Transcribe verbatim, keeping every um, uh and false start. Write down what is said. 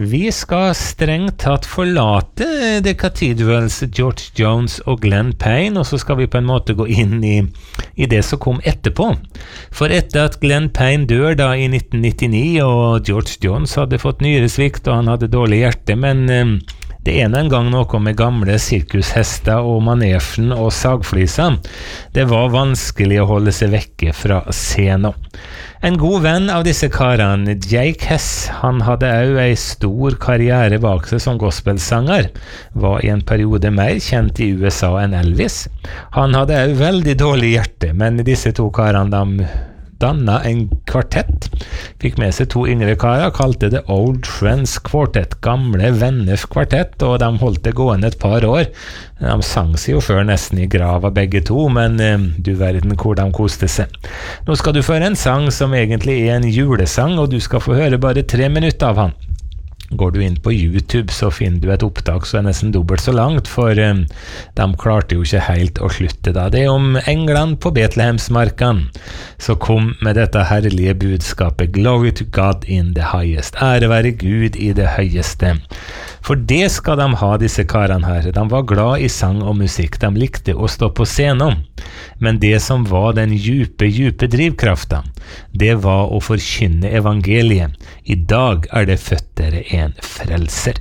Vi skal strengt tatt forlate The Cathedrals, George Jones og Glenn Payne, og så skal vi på en måte gå inn i, i det som kom etterpå. For etter at Glenn Payne dør da i nitten nittini, og George Jones hadde fått nyresvikt, og han hadde dårlig hjerte, men um, det er en gang noe med gamle sirkushester og manesjen og sagfliser. Det var vanskelig å holde seg vekke fra scenen. En god venn av disse karene, Jake Hess, han hadde også en stor karriere bak seg som gospelsanger, var i en periode mer kjent i U S A enn Elvis. Han hadde også veldig dårlig hjerte, men disse to karene de dannet en kvartett, fikk med seg to yngre karer, kalte det Old Friends Quartet, gamle venners kvartett, og de holdt det gående et par år. De sang seg jo før nesten i grava begge to, men eh, du verden hvor de koste seg. Nå skal du føre en sang som egentlig er en julesang, og du skal få høre bare tre minutter av han. Går du inn på YouTube så finner du et opptak som er nesten dobbelt så langt, for um, de klarte jo ikke helt å slutte da. Det er om England på Betlehemsmarken, så kom med dette herlige budskapet Glory to God in the highest. Ære være Gud i det høyeste. For det skal de ha, disse karene her. De var glad i sang og musikk. De likte å stå på scenen. Men det som var den djupe, djupe drivkraften, det var å forkynne evangeliet. I dag er det født dere en frelser.